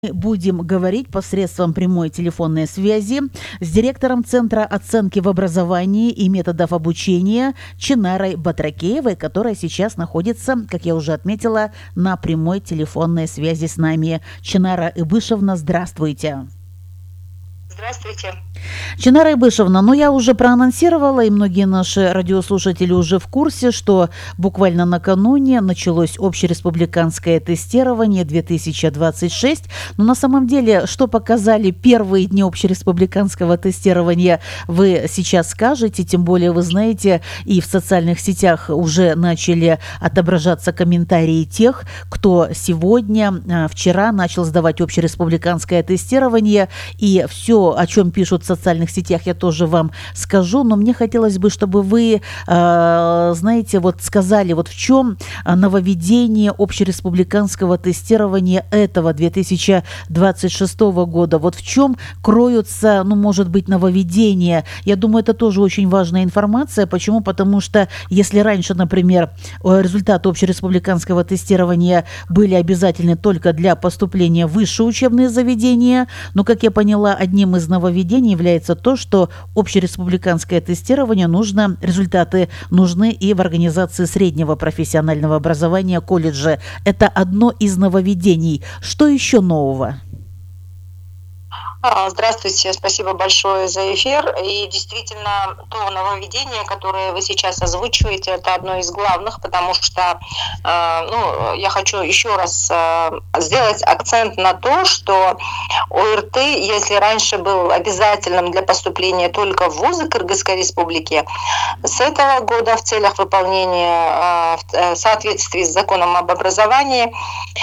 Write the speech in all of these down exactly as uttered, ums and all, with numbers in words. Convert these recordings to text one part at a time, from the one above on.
Будем говорить посредством прямой телефонной связи с директором Центра оценки в образовании и методов обучения Чинарой Батракеевой, которая сейчас находится, как я уже отметила, на прямой телефонной связи с нами. Чинара Ибышевна, здравствуйте. Здравствуйте. Чинара Ибышевна, ну я уже проанонсировала, и многие наши радиослушатели уже в курсе, что буквально накануне началось общереспубликанское тестирование две тысячи двадцать шесть. Но на самом деле, что показали первые дни общереспубликанского тестирования, вы сейчас скажете, тем более вы знаете, и в социальных сетях уже начали отображаться комментарии тех, кто сегодня, вчера начал сдавать общереспубликанское тестирование, и все, о чем пишут в социальных сетях, я тоже вам скажу, но мне хотелось бы, чтобы вы, э, знаете, вот сказали, вот в чем нововведение общереспубликанского тестирования этого две тысячи двадцать шестого года, вот в чем кроются, ну, может быть, нововведения. Я думаю, это тоже очень важная информация. Почему? Потому что если раньше, например, результаты общереспубликанского тестирования были обязательны только для поступления в высшие учебные заведения, но, как я поняла, одним из нововведений является то, что общереспубликанское тестирование нужно, результаты нужны и в организации среднего профессионального образования, колледжа. Это одно из нововведений. Что еще нового? Здравствуйте, спасибо большое за эфир. И действительно, то нововведение, которое вы сейчас озвучиваете, это одно из главных, потому что ну, я хочу еще раз сделать акцент на то, что ОРТ, если раньше был обязательным для поступления только в вузы Кыргызской республики, с этого года в целях выполнения в соответствии с законом об образовании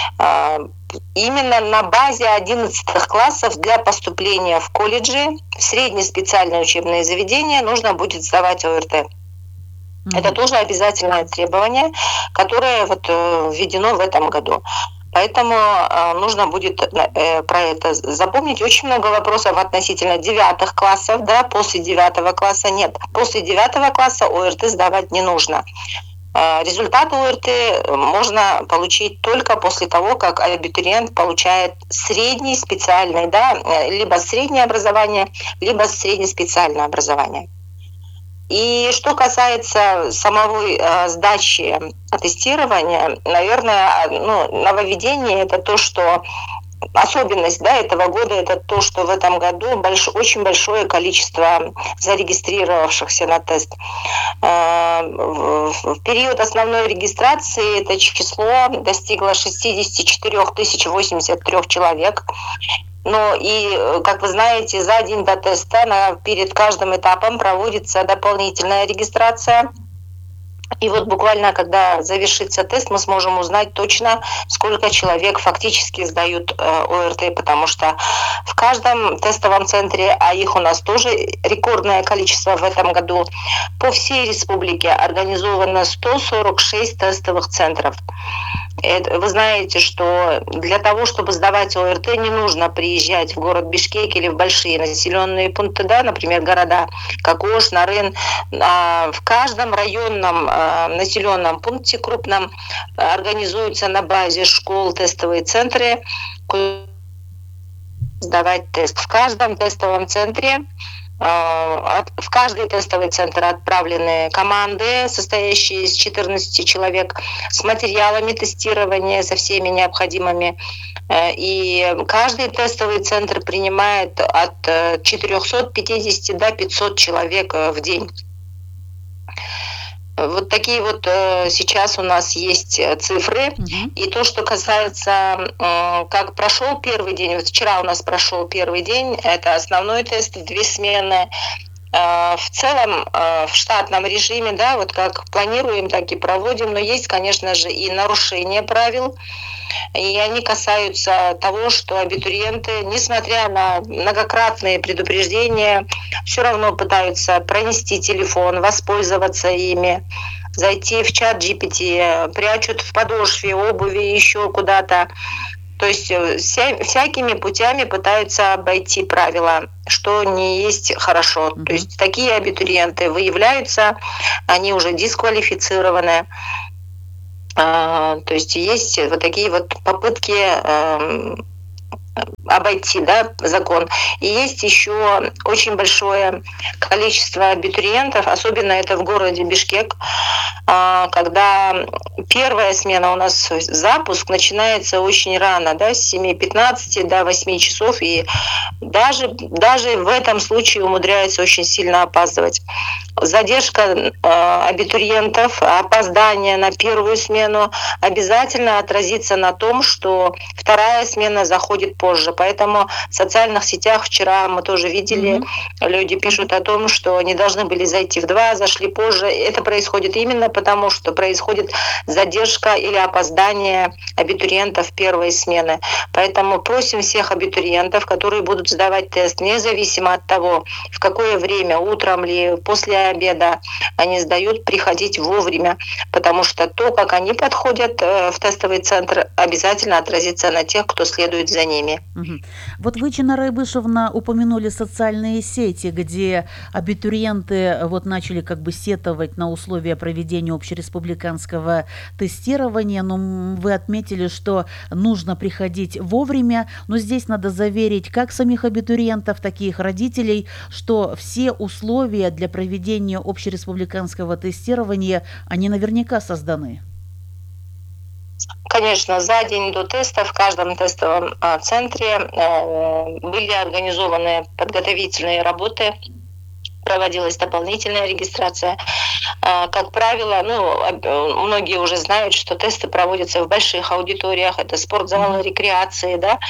именно на базе одиннадцатых классов для поступления в колледжи, в средние специальные учебные заведения нужно будет сдавать ОРТ. Mm-hmm. Это тоже обязательное требование, которое вот введено в этом году. Поэтому э, нужно будет э, про это запомнить. Очень много вопросов относительно девятых классов, да, после девятого класса нет. После девятого класса ОРТ сдавать не нужно. Результат ОРТ можно получить только после того, как абитуриент получает средний специальный, да, либо среднее образование, либо среднеспециальное образование. И что касается самой э, сдачи тестирования, наверное, ну, нововведение – это то, что особенность, да, этого года – это то, что в этом году больш, очень большое количество зарегистрировавшихся на тест. В период основной регистрации это число достигло шестьдесят четыре тысячи восемьдесят три человек. Ну и, как вы знаете, за день до теста перед каждым этапом проводится дополнительная регистрация. И вот буквально, когда завершится тест, мы сможем узнать точно, сколько человек фактически сдают э, ОРТ, потому что в каждом тестовом центре, а их у нас тоже рекордное количество в этом году, по всей республике организовано сто сорок шесть тестовых центров. Это, вы знаете, что для того, чтобы сдавать ОРТ, не нужно приезжать в город Бишкек или в большие населенные пункты, да, например, города как Ош, Нарын. А в каждом районном а, населенном пункте крупном организуются на базе школ тестовые центры, сдавать тест. В каждом тестовом центре в каждый тестовый центр отправлены команды, состоящие из четырнадцати человек, с материалами тестирования, со всеми необходимыми. И каждый тестовый центр принимает от четырёхсот пятидесяти до пятисот человек в день. Вот такие вот э, сейчас у нас есть цифры. Uh-huh. И то, что касается, э, как прошел первый день, вот вчера у нас прошел первый день, это основной тест в две смены. Э, в целом, э, в штатном режиме, да, вот как планируем, так и проводим, но есть, конечно же, и нарушения правил. И они касаются того, что абитуриенты, несмотря на многократные предупреждения, все равно пытаются пронести телефон, воспользоваться ими, зайти в чат джи пи ти, прячут в подошве, обуви, еще куда-то. То есть вся, всякими путями пытаются обойти правила, что не есть хорошо. Mm-hmm. То есть такие абитуриенты выявляются, они уже дисквалифицированы. То есть есть вот такие вот попытки обойти, да, закон. И есть еще очень большое количество абитуриентов, особенно это в городе Бишкек, когда первая смена у нас, запуск начинается очень рано, да, с семи пятнадцати до восьми часов, и даже, даже в этом случае умудряется очень сильно опаздывать. Задержка э, абитуриентов, опоздание на первую смену обязательно отразится на том, что вторая смена заходит позже. Поэтому в социальных сетях вчера мы тоже видели, mm-hmm. люди пишут о том, что они должны были зайти в два, зашли позже. Это происходит именно потому, что происходит задержка или опоздание абитуриентов первой смены. Поэтому просим всех абитуриентов, которые будут сдавать тест, независимо от того, в какое время, утром ли, после обеда они сдают, приходить вовремя, потому что то, как они подходят в тестовый центр, обязательно отразится на тех, кто следует за ними. Угу. Вот вы, Чинара Айбышевна, упомянули социальные сети, где абитуриенты вот начали как бы сетовать на условия проведения общереспубликанского тестирования, но вы отметили, что нужно приходить вовремя, но здесь надо заверить как самих абитуриентов, так и их родителей, что все условия для проведения общереспубликанского тестирования, они наверняка созданы. Конечно, за день до теста в каждом тестовом центре были организованы подготовительные работы, проводилась дополнительная регистрация. Как правило, ну, многие уже знают, что тесты проводятся в больших аудиториях, это спортзалы, рекреации, да,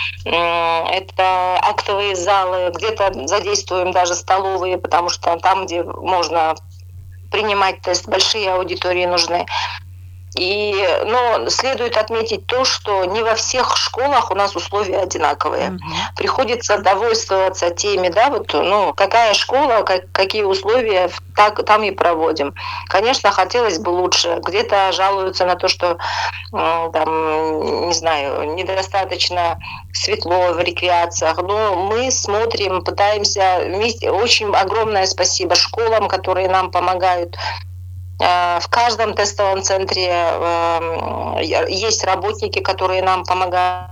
это актовые залы, где-то задействуем даже столовые, потому что там, где можно принимать тест, большие аудитории нужны. И, но следует отметить то, что не во всех школах у нас условия одинаковые. Mm-hmm. Приходится довольствоваться теми, да, вот, ну, какая школа, как, какие условия, так, там и проводим. Конечно, хотелось бы лучше. Где-то жалуются на то, что, там, не знаю, недостаточно светло в рекреациях. Но мы смотрим, пытаемся вместе. Очень огромное спасибо школам, которые нам помогают. В каждом тестовом центре есть работники, которые нам помогают.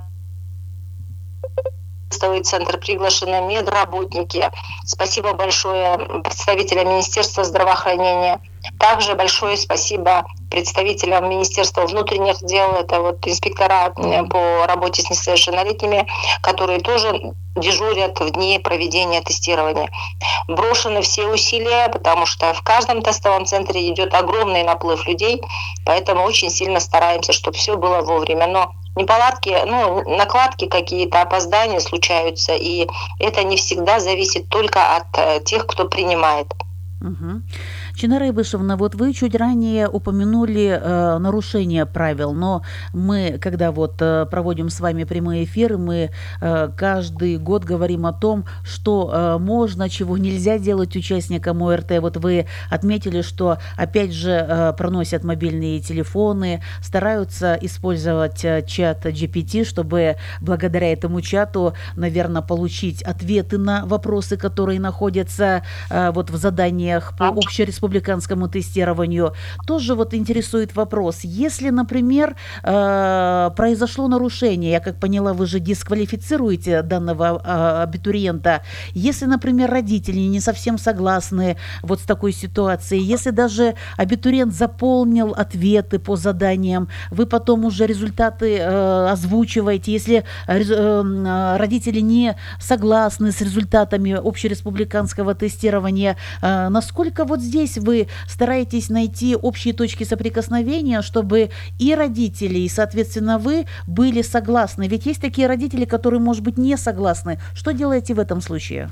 Тестовый центр приглашены медработники. Спасибо большое представителям Министерства здравоохранения. Также большое спасибо представителям Министерства внутренних дел, это вот инспектора по работе с несовершеннолетними, которые тоже дежурят в дни проведения тестирования. Брошены все усилия, потому что в каждом тестовом центре идет огромный наплыв людей, поэтому очень сильно стараемся, чтобы все было вовремя. Но неполадки, ну, накладки какие-то, опоздания случаются, и это не всегда зависит только от тех, кто принимает. Угу. Чинара Айбышевна, вот вы чуть ранее упомянули э, нарушение правил, но мы, когда вот э, проводим с вами прямые эфиры, мы э, каждый год говорим о том, что э, можно, чего нельзя делать участникам ОРТ. Вот вы отметили, что опять же э, проносят мобильные телефоны, стараются использовать э, чат джи пи ти, чтобы благодаря этому чату, наверное, получить ответы на вопросы, которые находятся э, вот в заданиях по общереспубликанскому республиканскому тестированию. Тоже вот интересует вопрос. Если, например, э, произошло нарушение, я как поняла, вы же дисквалифицируете данного э, абитуриента. Если, например, родители не совсем согласны вот с такой ситуацией, если даже абитуриент заполнил ответы по заданиям, вы потом уже результаты э, озвучиваете. Если э, родители не согласны с результатами общереспубликанского тестирования, э, насколько вот здесь вы стараетесь найти общие точки соприкосновения, чтобы и родители, и, соответственно, вы были согласны? Ведь есть такие родители, которые, может быть, не согласны. Что делаете в этом случае?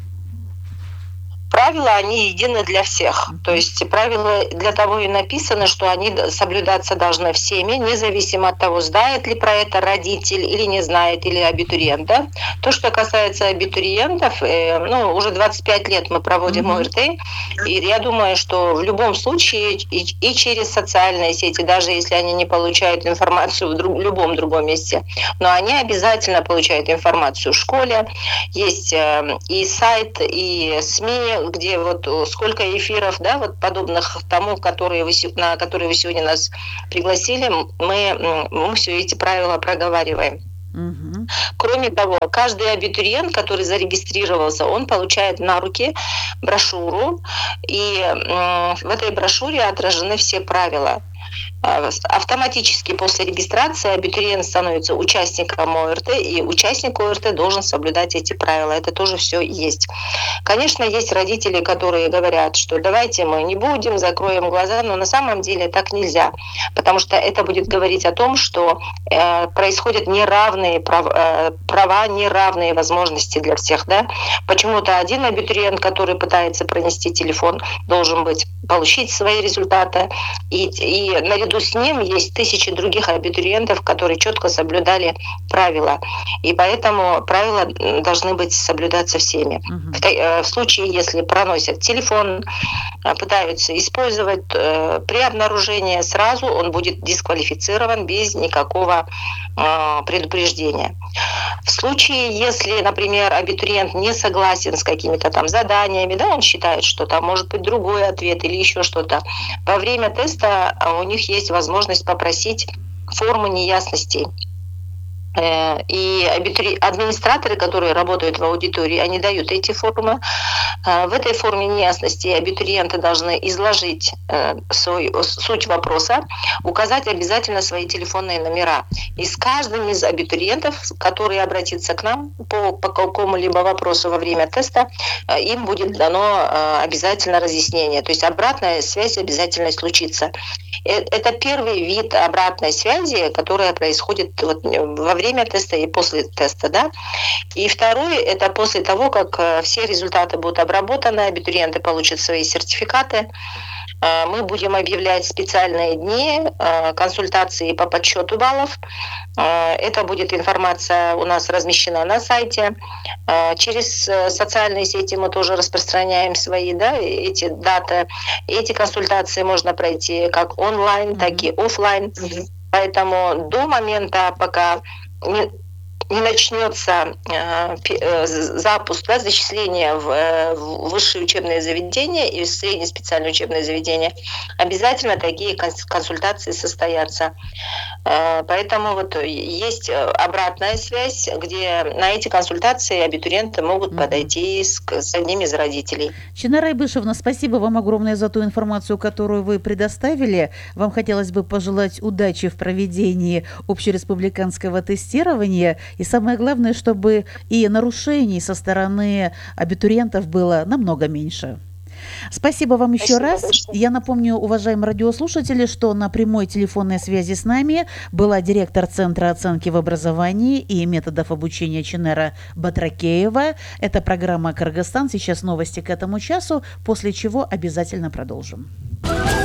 Правила, они едины для всех. То есть правила для того и написаны, что они соблюдаться должны всеми, независимо от того, знает ли про это родитель или не знает, или абитуриент. Да? То, что касается абитуриентов, э, ну, уже двадцать пять лет мы проводим ОРТ, и я думаю, что в любом случае и, и через социальные сети, даже если они не получают информацию в друг, любом другом месте, но они обязательно получают информацию в школе. Есть э, и сайт, и СМИ, где вот сколько эфиров, да, вот подобных тому, которые вы, на которые вы сегодня нас пригласили, мы, мы все эти правила проговариваем. Мгм. Кроме того, каждый абитуриент, который зарегистрировался, он получает на руки брошюру, и м, в этой брошюре отражены все правила. А, с- Автоматически после регистрации абитуриент становится участником ОРТ, и участник ОРТ должен соблюдать эти правила. Это тоже все есть. Конечно, есть родители, которые говорят, что давайте мы не будем, закроем глаза, но на самом деле так нельзя, потому что это будет говорить о том, что э, происходят неравные прав, э, права, неравные возможности для всех. Да? Почему-то один абитуриент, который пытается пронести телефон, должен быть получить свои результаты, и, и наряду с ним есть тысячи других абитуриентов, которые четко соблюдали правила, и поэтому правила м, должны быть соблюдаться всеми. В, Мгм. та- э, в случае, если проносят телефон, э, пытаются использовать э, при обнаружении, сразу он будет дисквалифицирован без никакого э, предупреждения. В случае, если, например, абитуриент не согласен с какими-то там заданиями, да, он считает, что там может быть другой ответ или еще что-то, во время теста а, у них есть возможность попросить формы неясностей. Э, И абитури- администраторы, которые работают в аудитории, они дают эти формы. Э, В этой форме неясности абитуриенты должны изложить э, свой, суть вопроса, указать обязательно свои телефонные номера. И с каждым из абитуриентов, который обратится к нам по, по какому-либо вопросу во время теста, э, им будет дано э, обязательно разъяснение. То есть обратная связь обязательно случится. Э, Это первый вид обратной связи, которая происходит вот э, во время теста и после теста. Да? И второй – это после того, как э, все результаты будут обработаны, абитуриенты получат свои сертификаты, э, мы будем объявлять специальные дни э, консультации по подсчету баллов. Э, Это будет информация у нас размещена на сайте. Э, Через э, социальные сети мы тоже распространяем свои, да, эти даты. Эти консультации можно пройти как онлайн, так и Мгм. офлайн. Поэтому до момента, пока не, не начнется э, пе- э, з- запуск, да, зачисления в, э, в высшие учебные заведения и в средние специальные учебные заведения, обязательно такие конс- консультации состоятся. Э, Поэтому вот есть э, обратная связь, где на эти консультации абитуриенты могут Мгм. подойти с, к- с одним из родителей. Чинара Айбышевна, спасибо вам огромное за ту информацию, которую вы предоставили. Вам хотелось бы пожелать удачи в проведении общереспубликанского тестирования. И самое главное, чтобы и нарушений со стороны абитуриентов было намного меньше. Спасибо вам еще Спасибо раз. большое. Я напомню, уважаемые радиослушатели, что на прямой телефонной связи с нами была директор Центра оценки в образовании и методов обучения Чинера Батракеева. Это программа «Кыргызстан». Сейчас новости к этому часу, после чего обязательно продолжим.